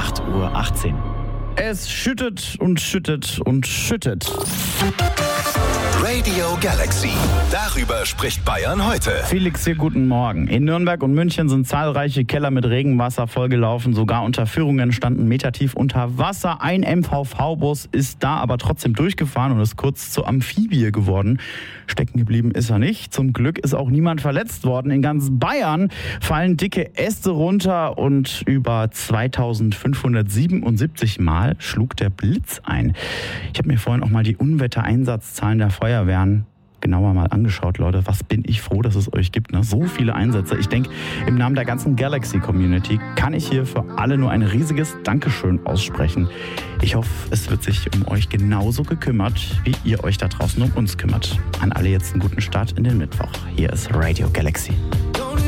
8:18 Uhr. Es schüttet und schüttet und schüttet. Radio Galaxy. Darüber spricht Bayern heute. Felix hier, guten Morgen. In Nürnberg und München sind zahlreiche Keller mit Regenwasser vollgelaufen. Sogar Unterführungen standen metertief unter Wasser. Ein MVV-Bus ist da aber trotzdem durchgefahren und ist kurz zur Amphibie geworden. Stecken geblieben ist er nicht. Zum Glück ist auch niemand verletzt worden. In ganz Bayern fallen dicke Äste runter und über 2577 Mal schlug der Blitz ein. Ich habe mir vorhin auch mal die Unwettereinsatzzahlen der Feuerwehren genauer mal angeschaut, Leute. Was bin ich froh, dass es euch gibt, ne? So viele Einsätze. Ich denke, im Namen der ganzen Galaxy-Community kann ich hier für alle nur ein riesiges Dankeschön aussprechen. Ich hoffe, es wird sich um euch genauso gekümmert, wie ihr euch da draußen um uns kümmert. An alle jetzt einen guten Start in den Mittwoch. Hier ist Radio Galaxy.